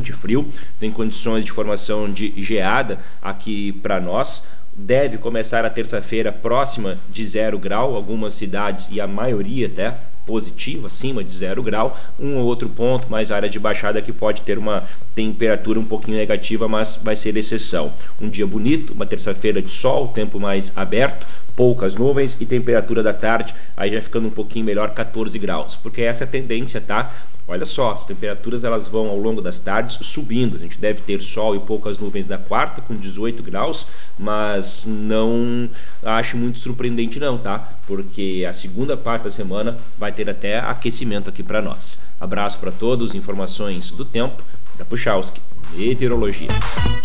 bastante frio, tem condições de formação de geada aqui para nós. Deve começar a terça-feira próxima de 0 grau, algumas cidades e a maioria até positivo, acima de 0 grau, um ou outro ponto, mais área de baixada que pode ter uma temperatura um pouquinho negativa, mas vai ser exceção. Um dia bonito, uma terça-feira de sol, tempo mais aberto, poucas nuvens e temperatura da tarde aí já ficando um pouquinho melhor, 14 graus, porque essa é a tendência, tá? Olha só, as temperaturas elas vão ao longo das tardes subindo, a gente deve ter sol e poucas nuvens na quarta com 18 graus, mas não acho muito surpreendente não, tá? Porque a segunda parte da semana vai ter até aquecimento aqui para nós. Abraço para todos, informações do tempo da Puchalski Meteorologia.